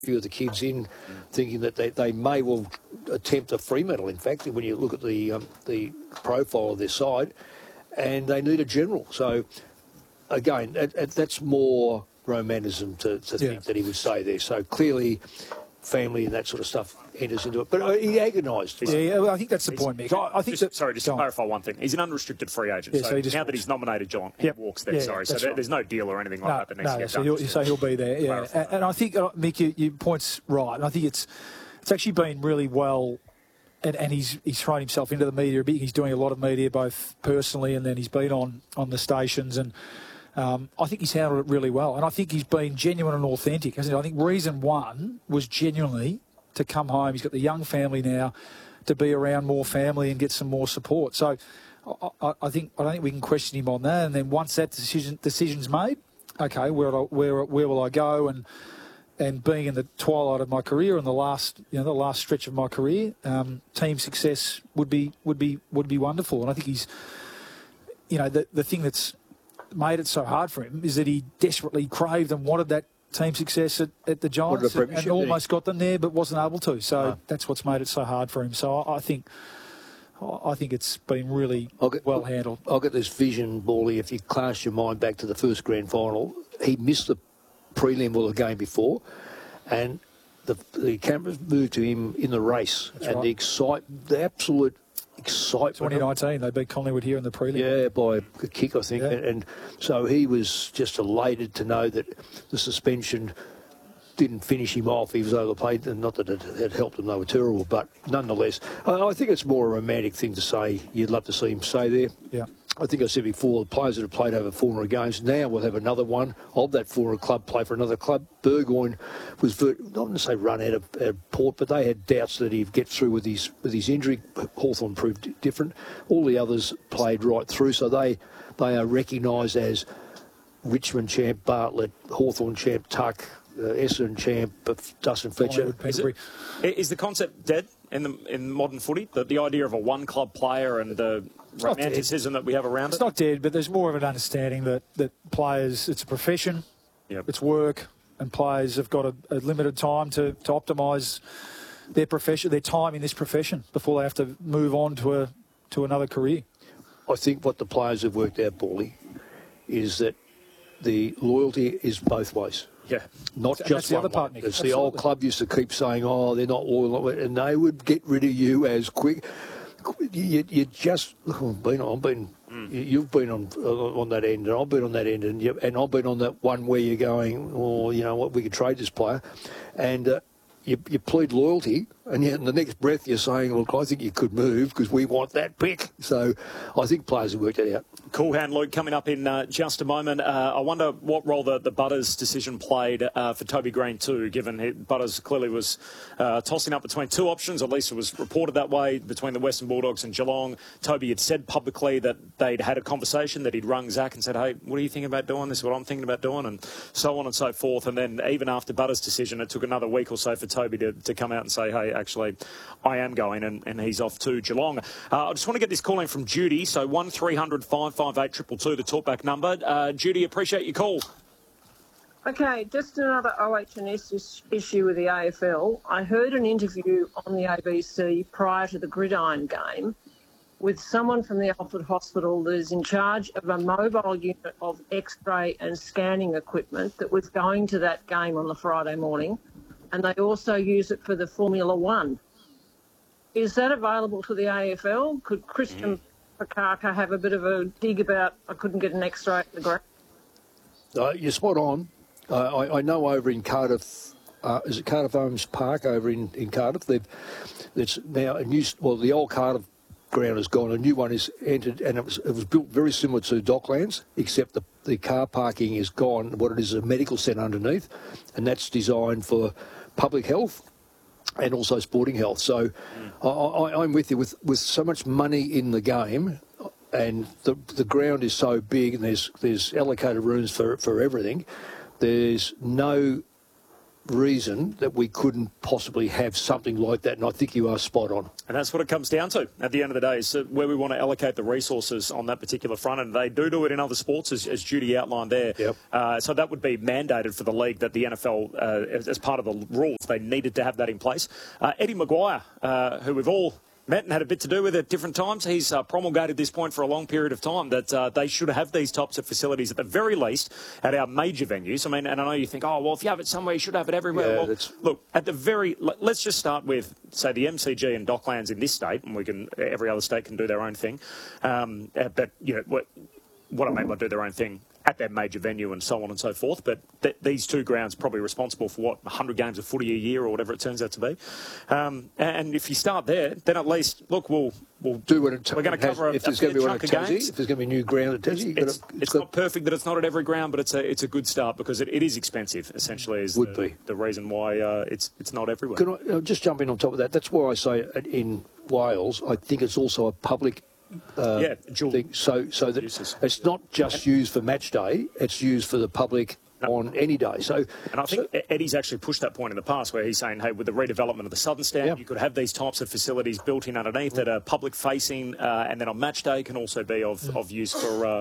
few of the kids in, thinking that they may well attempt a Fremantle. In fact, when you look at the profile of their side, and they need a general. So, again, that's more romanticism to think that he would say there. So clearly, family and that sort of stuff enters into it. But he agonised. I think that's the point, Mick. I think just to clarify one thing. He's an unrunrestricted free agent. Yeah, so now that he's nominated Geelong, he walks there. So there's no deal or anything like that needs to get done. So he'll be there, yeah. And I think, Mick, your point's right. And I think it's actually been really well, and he's thrown himself into the media a bit. He's doing a lot of media, both personally and then he's been on the stations. And I think he's handled it really well. And I think he's been genuine and authentic. I think reason one was genuinely to come home. He's got the young family now, to be around more family and get some more support. So I don't think we can question him on that. And then once that decision's made, okay, where will I go? And being in the twilight of my career and the last stretch of my career, team success would be wonderful. And I think he's, the thing that's made it so hard for him is that he desperately craved and wanted that team success at the Giants and almost got them there but wasn't able to. So that's what's made it so hard for him. So I think it's been really well handled. I'll get this vision, Bally, if you cast your mind back to the first grand final. He missed the prelim or the game before, and the cameras moved to him in the race. That's and right. The absolute excitement. 2019, they beat Collingwood here in the prelim. Yeah, by a kick, I think. Yeah. And so he was just elated to know that the suspension didn't finish him off. He was overplayed, and not that it had helped him, they were terrible, but nonetheless, I think it's more a romantic thing to say. You'd love to see him stay there. Yeah. I think I said before, the players that have played over 400 games, now we'll have another one of that 400 club play for another club. Burgoyne was, not to say run out of Port, but they had doubts that he'd get through with his injury. Hawthorn proved different. All the others played right through, so they are recognised as Richmond champ, Bartlett, Hawthorn champ, Tuck, Essendon champ, Dustin Fletcher. Is the concept dead in modern footy? The idea of a one-club player and the romanticism that we have around it? It's not dead, but there's more of an understanding that players, it's a profession, it's work, and players have got a limited time to optimise their profession, their time in this profession before they have to move on to another career. I think what the players have worked out, Bally, is that the loyalty is both ways. Yeah. Not just that's the one other part, way. Nick. It's the old club used to keep saying, they're not loyal, and they would get rid of you as quick. You just, you've been on that end, and I've been on that end, and I've been on that one where you're going, you know what, we could trade this player, and you plead loyalty, and yet in the next breath you're saying, look, I think you could move because we want that pick. So I think players have worked it out. Cool hand, Luke, coming up in just a moment. I wonder what role the Butters decision played for Toby Green too, given Butters clearly was tossing up between two options, at least it was reported that way, between the Western Bulldogs and Geelong. Toby had said publicly that they'd had a conversation, that he'd rung Zach and said, hey, what are you thinking about doing? This is what I'm thinking about doing, and so on and so forth. And then even after Butters' decision, it took another week or so for Toby to come out and say, hey, actually, I am going, and he's off to Geelong. I just want to get this call in from Judy, so 1300 558 222, the talkback number. Judy, appreciate your call. Okay, just another OH&S issue with the AFL. I heard an interview on the ABC prior to the Gridiron game with someone from the Alfred Hospital that is in charge of a mobile unit of X-ray and scanning equipment that was going to that game on the Friday morning, and they also use it for the Formula One. Is that available to the AFL? Could Christian Pakaka have a bit of a dig about, I couldn't get an X-ray at the ground? You're spot on. I know over in Cardiff, is it Cardiff Homes Park over in Cardiff? It's now a new, the old Cardiff ground is gone. A new one is entered, and it was built very similar to Docklands, except the car parking is gone. What it is a medical centre underneath, and that's designed for public health and also sporting health. So I'm with you. With so much money in the game, and the ground is so big, and there's allocated rooms for everything, there's no reason that we couldn't possibly have something like that, and I think you are spot on. And that's what it comes down to at the end of the day, is where we want to allocate the resources on that particular front. And they do it in other sports, as Judy outlined there. Yep. So that would be mandated for the league, that the NFL, as part of the rules, they needed to have that in place. Eddie Maguire, who we've all met and had a bit to do with at different times, he's promulgated this point for a long period of time, that they should have these types of facilities at the very least at our major venues. I mean, and I know you think, oh, well, if you have it somewhere, you should have it everywhere. Yeah, well, look, let's just start with, say, the MCG and Docklands in this state, and every other state can do their own thing. But, you know, what I mean by do their own thing, at their major venue and so on and so forth. But these two grounds probably responsible for, 100 games of footy a year or whatever it turns out to be. And if you start there, then at least, look, we'll do what we're going to cover if there's going to be one at chunk of games. Tassie, if there's going to be a new ground at Tassie. It's not perfect that it's not at every ground, but it's a good start, because it is expensive, essentially, is the reason why it's not everywhere. Can I just jump in on top of that? That's why I say in Wales, I think it's also a public thing, so that it's not just used for match day, it's used for the public on any day. And I think Eddie's actually pushed that point in the past, where he's saying, hey, with the redevelopment of the Southern Stand, you could have these types of facilities built in underneath that are public facing, and then on match day can also be of use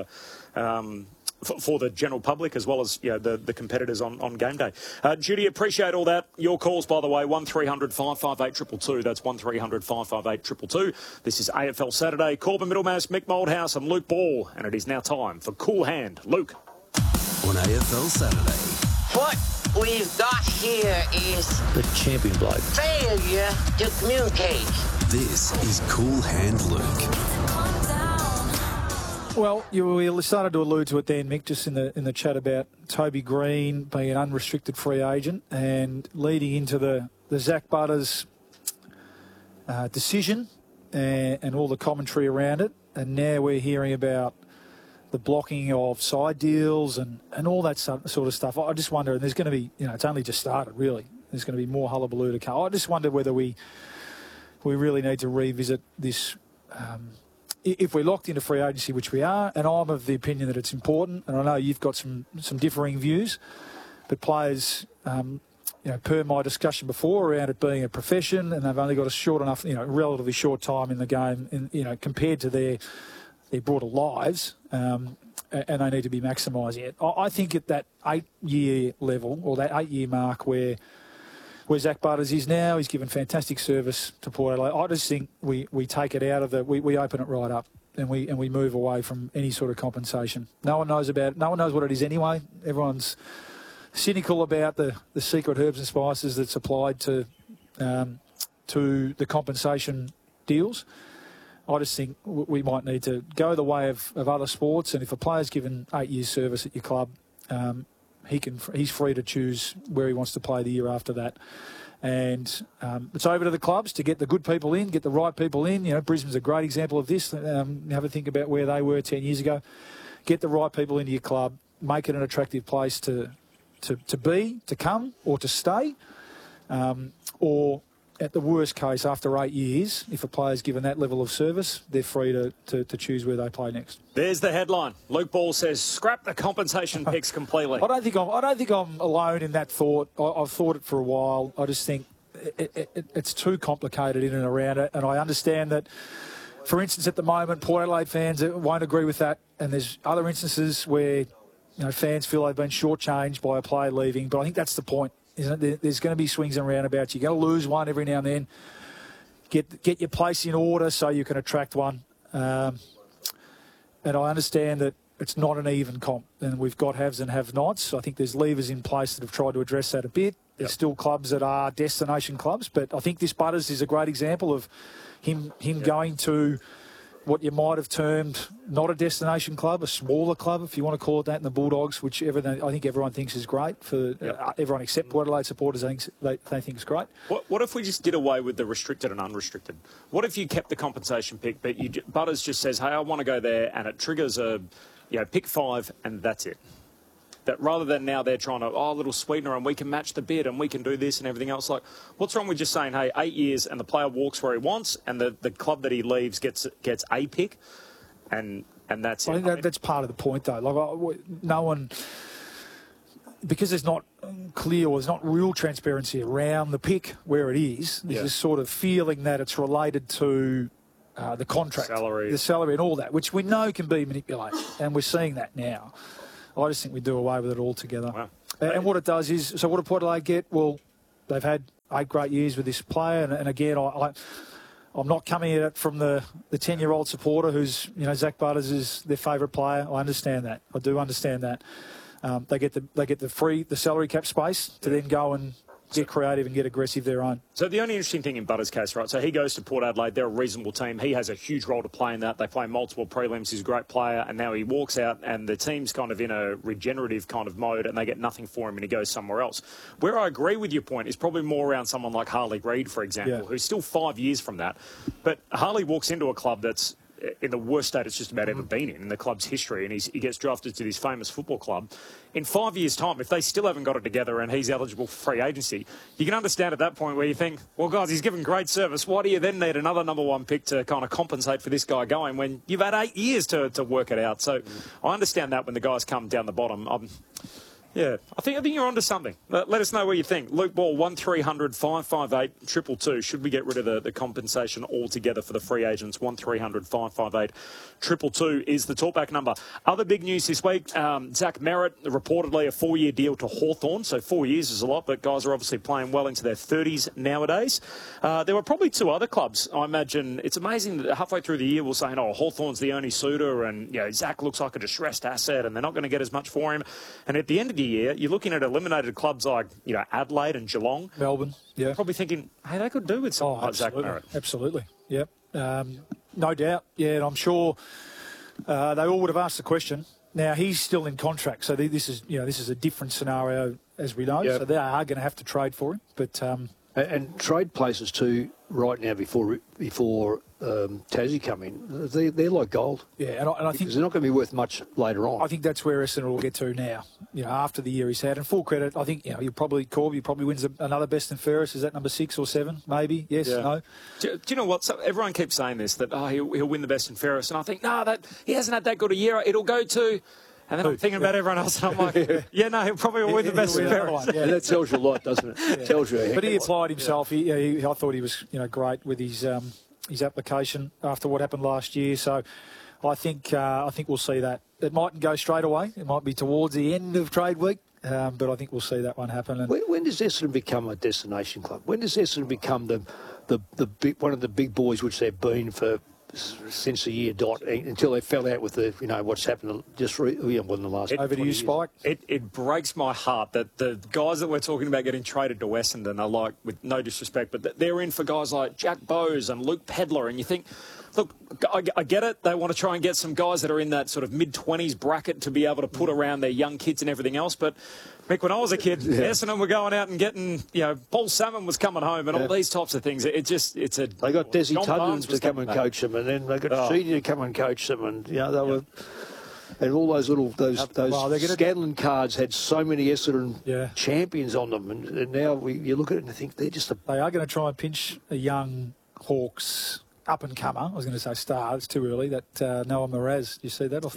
for the general public, as well as the competitors on game day. Judy, appreciate all that. Your calls, by the way, 1300 558 222. That's 1300 558 222. This is AFL Saturday. Corbin Middlemass, Mick Moldhouse and Luke Ball. And it is now time for Cool Hand. Luke. On AFL Saturday. What we've got here is the champion bloke. Failure to communicate. This is Cool Hand Luke. Well, you started to allude to it then, Mick, just in the chat about Toby Green being an unrestricted free agent, and leading into the Zach Butters decision and all the commentary around it. And now we're hearing about the blocking of side deals and all that sort of stuff. I just wonder, and there's going to be, it's only just started, really. There's going to be more hullabaloo to come. I just wonder whether we really need to revisit this. If we're locked into free agency, which we are, and I'm of the opinion that it's important, and I know you've got some differing views, but players, per my discussion before around it being a profession, and they've only got a short enough, relatively short time in the game, compared to their broader lives, and they need to be maximising it. I think at that 8-year level, or that 8-year mark where Zach Butters is now, he's given fantastic service to Port Adelaide. I just think we take it out of we open it right up, and we move away from any sort of compensation. No one knows about it. No one knows what it is anyway. Everyone's cynical about the secret herbs and spices that's applied to the compensation deals. I just think we might need to go the way of other sports, and if a player's given 8 years service at your club, he's free to choose where he wants to play the year after that. And it's over to the clubs to get the good people in, get the right people in. Brisbane's a great example of this. Have a think about where they were 10 years ago. Get the right people into your club, make it an attractive place to come, or to stay. Or at the worst case, after 8 years, if a player's given that level of service, they're free to choose where they play next. There's the headline. Luke Ball says, scrap the compensation picks completely. I don't think I'm alone in that thought. I've thought it for a while. I just think it's too complicated in and around it. And I understand that, for instance, at the moment, Port Adelaide fans won't agree with that. And there's other instances where fans feel they've been shortchanged by a player leaving. But I think that's the point. There's going to be swings and roundabouts. You're going to lose one every now and then. Get your place in order so you can attract one. And I understand that it's not an even comp, and we've got haves and have-nots. I think there's levers in place that have tried to address that a bit. There's still clubs that are destination clubs, but I think this Butters is a great example of him going to what you might have termed not a destination club, a smaller club, if you want to call it that, in the Bulldogs, which I think everyone thinks is great. For everyone except Port Adelaide supporters, they think it's great. What if we just did away with the restricted and unrestricted? What if you kept the compensation pick, but Butters just says, hey, I want to go there, and it triggers a pick 5, and that's it? That rather than now they're trying to, a little sweetener, and we can match the bid, and we can do this and everything else. Like, what's wrong with just saying, hey, 8 years, and the player walks where he wants, and the club that he leaves gets a pick, and that's it. I think that's part of the point, though. Like, no one, because there's not clear or there's not real transparency around the pick where it is, there's this sort of feeling that it's related to the contract, the salary and all that, which we know can be manipulated, and we're seeing that now. I just think we do away with it altogether. Wow. And what it does is, so what do Port Adelaide get? Well, they've had 8 great years with this player, and again, I'm not coming at it from the 10-year-old supporter who's, Zach Butters is their favourite player. I understand that. I do understand that. They get the salary cap space to then go and get creative and get aggressive their own. So the only interesting thing in Butters' case, right, so he goes to Port Adelaide, they're a reasonable team. He has a huge role to play in that. They play multiple prelims, he's a great player, and now he walks out and the team's kind of in a regenerative kind of mode and they get nothing for him and he goes somewhere else. Where I agree with your point is probably more around someone like Harley Reid, for example, who's still 5 years from that. But Harley walks into a club that's in the worst state it's just about ever been in the club's history, and he gets drafted to this famous football club. In 5 years' time, if they still haven't got it together and he's eligible for free agency, you can understand at that point where you think, well, guys, he's given great service. Why do you then need another number 1 pick to kind of compensate for this guy going when you've had 8 years to work it out? So I understand that when the guys come down the bottom. Yeah, I think you're onto something. Let us know what you think. Luke Ball, 1300 558 222. Should we get rid of the compensation altogether for the free agents? 1300 558 222 is the talkback number. Other big news this week, Zach Merritt, reportedly a 4-year deal to Hawthorn. So 4 years is a lot, but guys are obviously playing well into their 30s nowadays. There were probably 2 other clubs, I imagine. It's amazing that halfway through the year we're saying, Hawthorn's the only suitor and Zach looks like a distressed asset and they're not going to get as much for him. And at the end of the year, you're looking at eliminated clubs like Adelaide and Geelong, Melbourne. Yeah, probably thinking, hey, they could do with someone like Zach Merritt. Absolutely. Yep. No doubt. Yeah, and I'm sure they all would have asked the question. Now he's still in contract, so this is a different scenario as we know. Yep. So they are going to have to trade for him, but and trade places too right now before Tassie come in, they're like gold. Yeah, and I think they're not going to be worth much later on. I think that's where Essendon will get to now. After the year he's had, and full credit. I think you probably wins another best and fairest. Is that number 6 or 7? Maybe. Yes. Yeah. No. Do you know what? So everyone keeps saying this that he'll win the best and fairest, and I think that he hasn't had that good a year. It'll go to. And then I'm thinking about everyone else, and I'm like, he'll probably win the best and fairest. Yeah, that tells you a lot, doesn't it? It tells you. But he applied himself. I thought he was great with his application after what happened last year. So I think we'll see that. It mightn't go straight away. It might be towards the end of trade week. But I think we'll see that one happen. And when does Essendon become a destination club? When does Essendon become the big, one of the big boys which they've been for since the year dot, until they fell out with what's happened just in the last over to you, Spike? It breaks my heart that the guys that we're talking about getting traded to Essendon are like, with no disrespect, but they're in for guys like Jack Bowes and Luke Pedler, and you think, look, I get it. They want to try and get some guys that are in that sort of mid-20s bracket to be able to put around their young kids and everything else. But, Mick, when I was a kid, Essendon were going out and getting, Paul Salmon was coming home and all these types of things. They got Desi Tudden to come and coach them, and then they got Sheedy to come and coach them, and they were. And all those Scanlon cards had so many Essendon champions on them, and now you look at it and think they're just They are going to try and pinch a young Hawks up-and-comer. I was going to say star. It's too early. That Noah Mraz. Do you see that?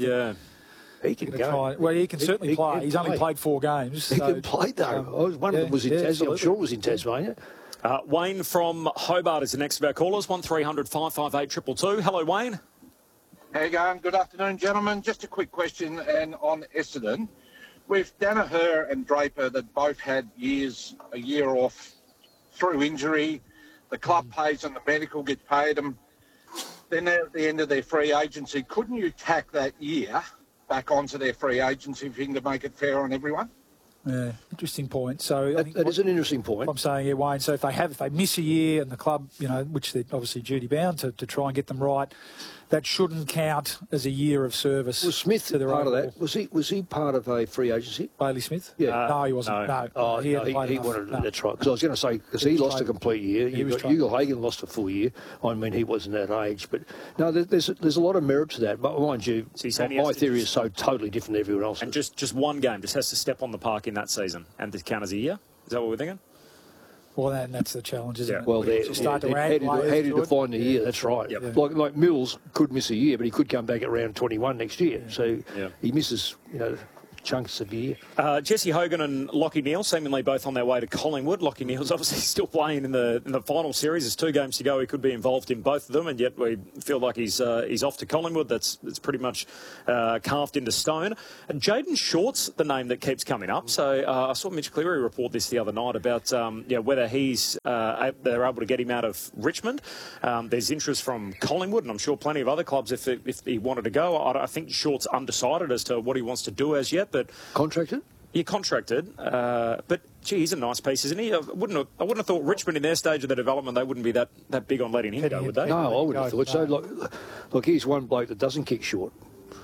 He can go. He can certainly play. He's only played 4 games. He can play, though. One of them was in Tasmania. Absolutely. I'm sure it was in Tasmania. Wayne from Hobart is the next of our callers. 1300 558 222. Hello, Wayne. How you going? Good afternoon, gentlemen. Just a quick question and on Essendon. With Danaher and Draper that both had a year off through injury, the club pays them, the medical gets paid them. Then they're at the end of their free agency. Couldn't you tack that year back onto their free agency thing to make it fair on everyone? Yeah, interesting point. So I think that is an interesting point. I'm saying, Wayne. So if they miss a year and the club, which they're obviously duty bound to try and get them right, that shouldn't count as a year of service. Was Smith to the part of that? Was he part of a free agency? Bailey Smith? Yeah. No, he wasn't. No. He wanted. That's right. Because I was going to say, because he lost a complete year. Hugo Hagan lost a full year. I mean, he wasn't that age. But no, there's a lot of merit to that. But mind you, my theory is so totally different to everyone else's. And just one game just has to step on the park in that season and to count as a year. Is that what we're thinking? Well, that's the challenge, isn't it? Well, how do you define the year? That's right. Yep. Like Mills could miss a year, but he could come back at round 21 next year. So he misses, chunks of year. Jesse Hogan and Lockie Neal seemingly both on their way to Collingwood. Lockie Neal's obviously still playing in the final series. There's 2 games to go. He could be involved in both of them, and yet we feel like he's off to Collingwood. That's pretty much carved into stone. And Jaden Short's the name that keeps coming up. So I saw Mitch Cleary report this the other night about whether they're able to get him out of Richmond. There's interest from Collingwood, and I'm sure plenty of other clubs if he wanted to go. I think Short's undecided as to what he wants to do as yet, but Contracted? you're contracted. But gee, he's a nice piece, isn't he? I wouldn't have thought Richmond in their stage of the development they wouldn't be that big on letting him go, would they? No, I wouldn't have thought so. Look, he's one bloke that doesn't kick short.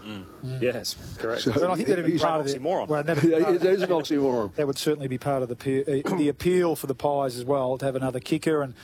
Yes, correct. And I think that'd be part of the oxymoron. Well, There's an oxymoron. that would certainly be part of the appeal for the Pies as well, to have another kicker. And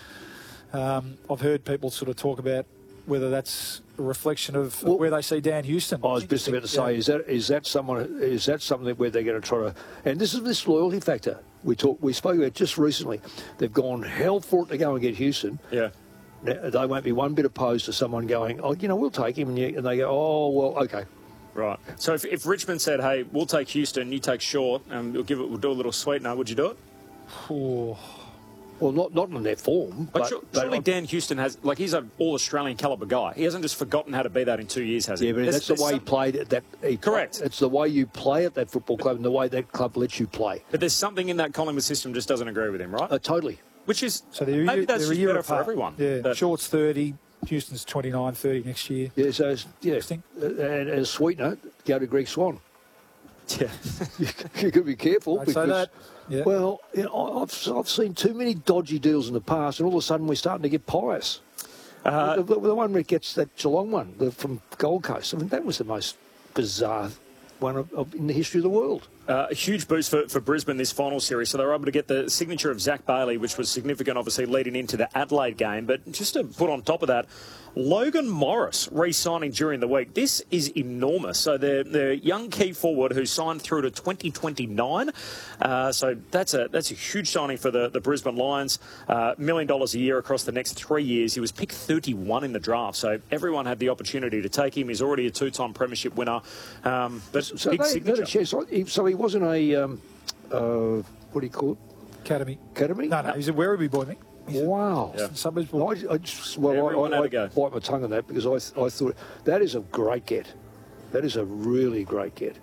I've heard people sort of talk about whether that's a reflection of where they see Dan Houston. I was just about to say, is that something where they're going to try to? And this is this loyalty factor we spoke about just recently. They've gone hell for it to go and get Houston. Yeah. Now, they won't be one bit opposed to someone going, oh, we'll take him, and they go, oh, well, okay. Right. So if Richmond said, hey, we'll take Houston, you take Short, and we'll do a little sweetener, would you do it? Oh. Well, not in their form. But surely Dan Houston he's an all-Australian calibre guy. He hasn't just forgotten how to be that in 2 years, has he? Yeah, but that's the way he played at that. Correct. It's the way you play at that football club and the way that club lets you play. But there's something in that Collingwood system just doesn't agree with him, right? Totally. Which is, So maybe that's they're a just year better apart. for everyone. Yeah, But- Short's 30, Houston's 29, 30 next year. Yeah, so, Interesting. and as a sweetener, go to Greg Swan. Yeah. You got to be careful. I'd say that. Yeah. Well, I've seen too many dodgy deals in the past, and all of a sudden we're starting to get pious. The one where it gets that Geelong one from Gold Coast, I mean, that was the most bizarre one in the history of the world. A huge boost for Brisbane this final series. So they were able to get the signature of Zach Bailey, which was significant, obviously, leading into the Adelaide game. But just to put on top of that, Logan Morris re-signing during the week. This is enormous. So the young key forward who signed through to 2029. So that's a huge signing for the Brisbane Lions. $1 million a year across the next 3 years. He was picked 31 in the draft. So everyone had the opportunity to take him. He's already a 2-time premiership winner. But So big they signature. had a chance. So he wasn't a what do you call it? Academy. Academy? No, he's a Werribee boy, mate. Wow. Yeah. Suburbs Well, boy. Everyone had I a go. bite my tongue on that because I thought that is a great get. That is a really great get.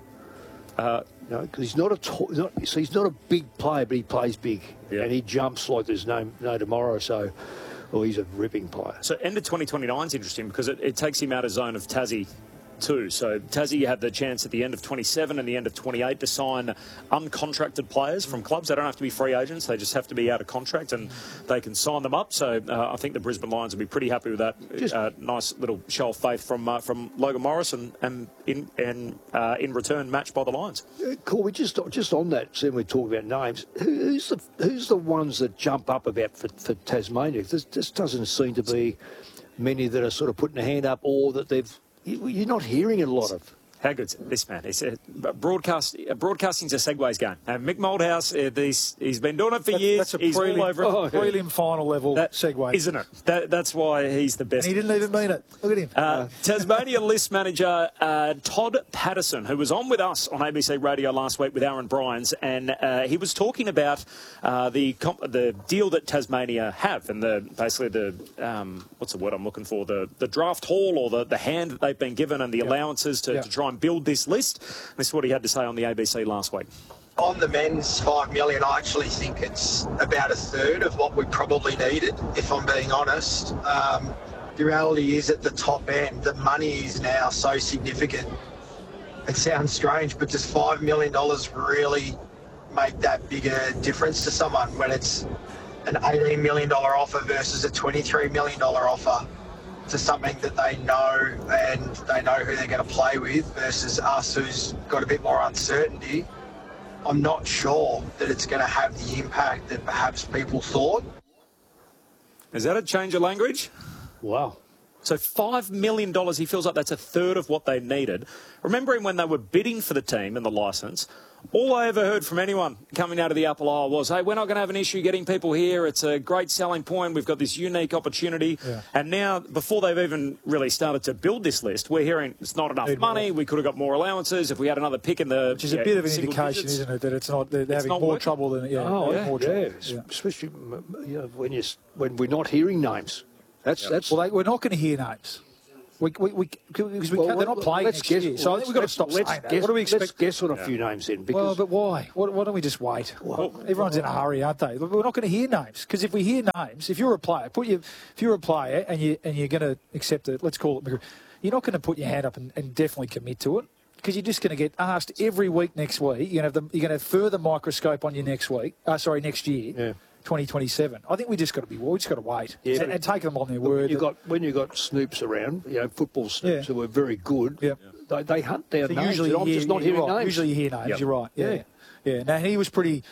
Because he's not he's not a big player, but he plays big, Yeah. and he jumps like there's no tomorrow. So, he's a ripping player. So end of 2029 is interesting because it takes him out of zone of Tassie too. So Tassie had the chance at the end of 27 and the end of 28 to sign uncontracted players from clubs. They don't have to be free agents. They just have to be out of contract and they can sign them up. So I think the Brisbane Lions will be pretty happy with that. Nice little show of faith from Logan Morris and in return matched by the Lions. Corby, just on that, seeing we talk about names, who's the ones that jump up about for Tasmania? There just doesn't seem to be many that are sort of putting a hand up or that you're not hearing a lot of. How good's this man? He's broadcasting's a segues game. Mick Moldhouse, he's been doing it for years. That's a he's prelim, all over it. prelim final level segue. Isn't it? That's why he's the best. And he didn't even mean it. Look at him. Tasmania list manager Todd Patterson, who was on with us on ABC Radio last week with Aaron Bryans, and he was talking about the deal that Tasmania have and basically the what's the word I'm looking for, the draft haul or the hand that they've been given and the allowances to try and build this list. This is what he had to say on the ABC last week. On the men's $5 million, I actually think it's about a third of what we probably needed, if I'm being honest. The reality is at the top end, the money is now so significant. It sounds strange, but does $5 million really make that bigger difference to someone when it's an $18 million offer versus a $23 million offer to something that they know and they know who they're going to play with versus us who's got a bit more uncertainty? I'm not sure that it's going to have the impact that perhaps people thought. Is that a change of language? Wow. So $5 million, he feels like that's a third of what they needed. Remembering when they were bidding for the team and the licence, All I ever heard from anyone coming out of the Apple Isle was, hey, we're not going to have an issue getting people here. It's a great selling point. We've got this unique opportunity. Yeah. And now, before they've even really started to build this list, we're hearing it's not enough money. We could have got more allowances if we had another pick in the... Which is a bit of an indication, isn't it, that it's not... They're having more working. Trouble than... more trouble. Especially when we're not hearing names. That's Well, we're not going to hear names. Because they're not playing next year. So I think we've got to stop saying that. What do we expect? Let's guess on a few names then. Well, but why? Why don't we just wait? Well, everyone's in a hurry, aren't they? We're not going to hear names. Because if we hear names, if you're a player, if you're a player and you're going to accept it, let's call it, you're not going to put your hand up and definitely commit to it. Because you're just going to get asked every week next week. You're going to have further microscope on you next week. Next year. Yeah. 2027. I think we just got to wait and take them on their word. When you got Snoops around, football Snoops who were very good. Yeah. They hunt down names. I'm just not hearing names. Usually you hear names. Yep. You're right. Yeah. Now he was pretty.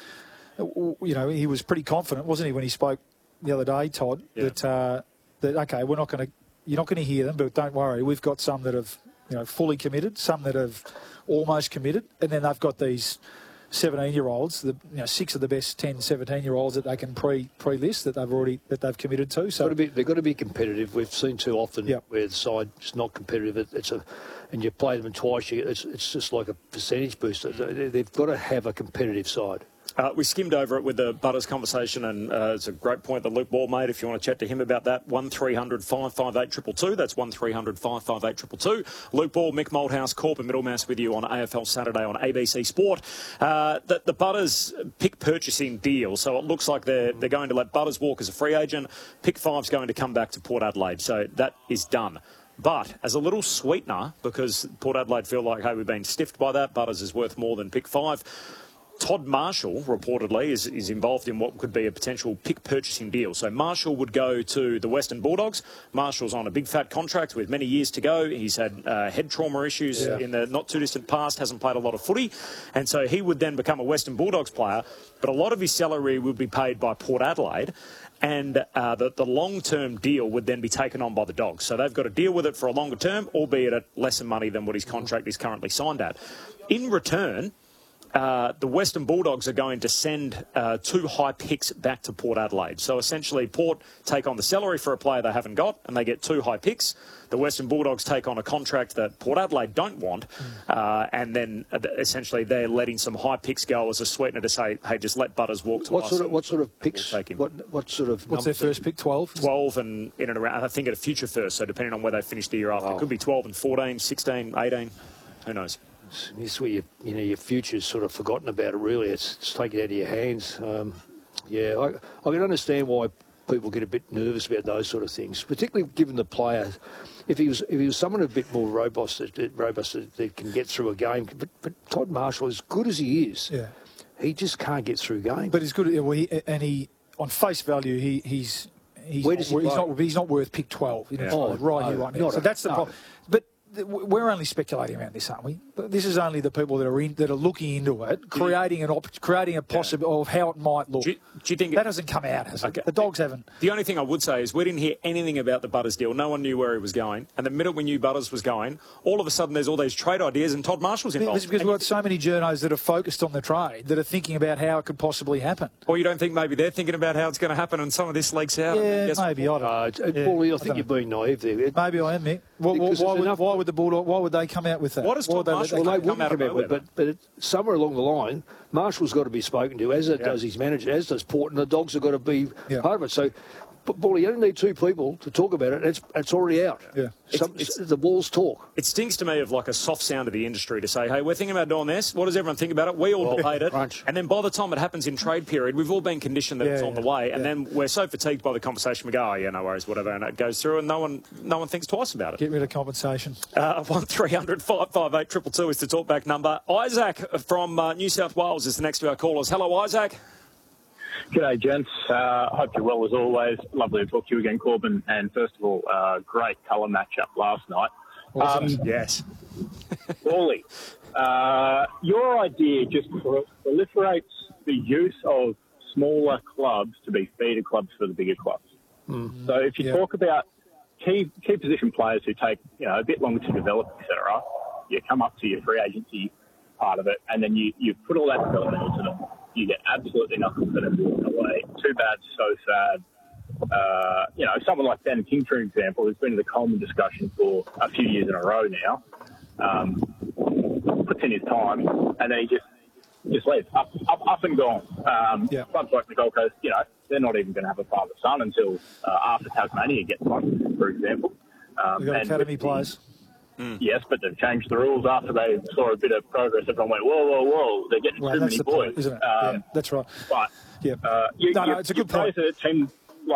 He was pretty confident, wasn't he, when he spoke the other day, Todd? Yeah. That okay, you're not going to hear them, but don't worry, we've got some that have fully committed, some that have almost committed, and then they've got these 17-year-olds, 6 of the best 10, 17-year-olds that they can pre-list that they've committed to. So they've got to be competitive. We've seen too often where the side's not competitive. And you play them twice. It's just like a percentage booster. They've got to have a competitive side. We skimmed over it with the Butters conversation, and it's a great point that Luke Ball made. If you want to chat to him about that, 1300 558 222. That's 1300 558 222. Luke Ball, Mick Malthouse, Corp and Middlemass with you on AFL Saturday on ABC Sport. The Butters pick purchasing deal, so it looks like they're going to let Butters walk as a free agent. Pick 5's going to come back to Port Adelaide, so that is done. But as a little sweetener, because Port Adelaide feel like, hey, we've been stiffed by that, Butters is worth more than pick 5. Todd Marshall, reportedly, is involved in what could be a potential pick purchasing deal. So Marshall would go to the Western Bulldogs. Marshall's on a big fat contract with many years to go. He's had head trauma issues in the not too distant past, hasn't played a lot of footy. And so he would then become a Western Bulldogs player. But a lot of his salary would be paid by Port Adelaide. And the long-term deal would then be taken on by the Dogs. So they've got to deal with it for a longer term, albeit at lesser money than what his contract is currently signed at. In return, the Western Bulldogs are going to send 2 high picks back to Port Adelaide. So essentially, Port take on the salary for a player they haven't got, and they get 2 high picks. The Western Bulldogs take on a contract that Port Adelaide don't want, and then essentially they're letting some high picks go as a sweetener to say, hey, just let Butters walk to us. What sort of picks? What's their first pick? 12? 12 and in and around, I think at a future first, so depending on where they finish the year after. It could be 12 and 14, 16, 18, who knows. This is where your future's sort of forgotten about it. Really, it's taken out of your hands. I can understand why people get a bit nervous about those sort of things, particularly given the player. If he was someone a bit more robust that can get through a game. But Todd Marshall, as good as he is, he just can't get through games. But he's good. He on face value, he's not worth pick 12. Right now. So that's the problem. But we're only speculating around this, aren't we? This is only the people that are looking into it, creating a possibility of how it might look. Do you think that hasn't come out, has it? The Dogs haven't. The only thing I would say is we didn't hear anything about the Butters deal. No one knew where he was going. And the minute we knew Butters was going, all of a sudden there's all these trade ideas and Todd Marshall's involved. It's because we've got so many journos that are focused on the trade that are thinking about how it could possibly happen. Or you don't think maybe they're thinking about how it's going to happen and some of this leaks out? Yeah, maybe. I don't know. Paulie, I think you're being naive there. Maybe I am, Mick. Why would the Bulldog? Why would they come out with that? What does Todd Marshall come out with? But somewhere along the line, Marshall's got to be spoken to, as does his manager, as does Port, and the Dogs have got to be part of it. So, Paulie, you only need 2 people to talk about it. It's already out. Yeah. The walls talk. It stinks to me of like a soft sound of the industry to say, hey, we're thinking about doing this. What does everyone think about it? We all debate it. Crunch. And then by the time it happens in trade period, we've all been conditioned that it's on the way. And then we're so fatigued by the conversation, we go, oh, yeah, no worries, whatever. And it goes through and no one thinks twice about it. Get rid of compensation. 1300 558 222 is the talkback number. Isaac from New South Wales is the next to our callers. Hello, Isaac. G'day, gents. Hope you're well as always. Lovely to talk to you again, Corbin. And first of all, great colour matchup last night. Yes. Paulie, your idea just proliferates the use of smaller clubs to be feeder clubs for the bigger clubs. Mm-hmm. So if you talk about key position players who take a bit longer to develop, etc., you come up to your free agency part of it, and then you put all that development into them. You get absolutely nothing for them walking away. Too bad, so sad. Someone like Ben King, for example, who's been in the Coleman discussion for a few years in a row now, puts in his time, and then he just leaves, up and gone. Clubs like the Gold Coast, they're not even going to have a father-son until after Tasmania gets one, for example. We've got academy players. Yes, but they've changed the rules after they saw a bit of progress. Everyone went, whoa, they're getting too many boys. Point, isn't it? That's right. But it's a good point. A team